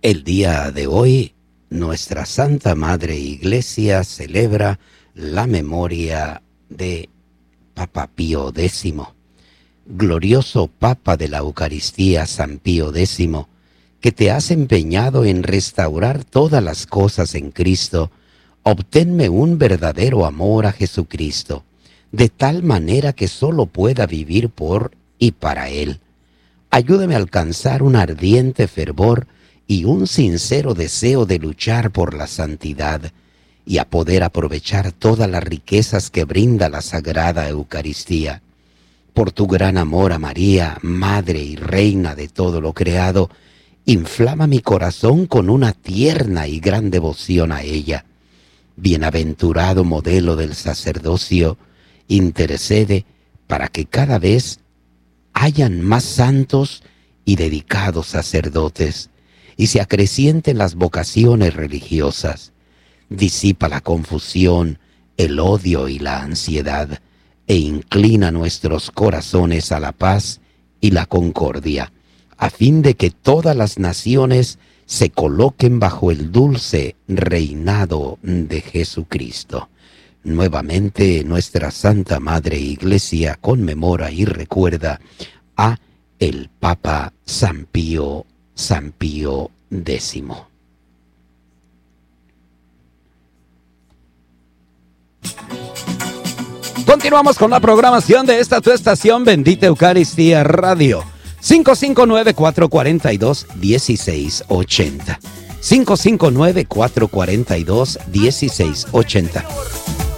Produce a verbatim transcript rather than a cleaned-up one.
El día de hoy, nuestra Santa Madre Iglesia celebra la memoria de Papa Pío décimo. Glorioso Papa de la Eucaristía, San Pío décimo, que te has empeñado en restaurar todas las cosas en Cristo, obténme un verdadero amor a Jesucristo, de tal manera que solo pueda vivir por y para Él. Ayúdame a alcanzar un ardiente fervor y un sincero deseo de luchar por la santidad y a poder aprovechar todas las riquezas que brinda la Sagrada Eucaristía. Por tu gran amor a María, Madre y Reina de todo lo creado, inflama mi corazón con una tierna y gran devoción a ella. Bienaventurado modelo del sacerdocio, intercede para que cada vez hayan más santos y dedicados sacerdotes, y se acrecienten las vocaciones religiosas. Disipa la confusión, el odio y la ansiedad, e inclina nuestros corazones a la paz y la concordia, a fin de que todas las naciones se coloquen bajo el dulce reinado de Jesucristo. Nuevamente nuestra Santa Madre Iglesia conmemora y recuerda a el Papa San Pío, San Pío décimo. Continuamos con la programación de esta tu estación Bendita Eucaristía Radio. cinco cinco nueve, cuatro cuatro dos, uno seis ocho cero. cinco cinco nueve, cuatro cuatro dos, uno seis ocho cero.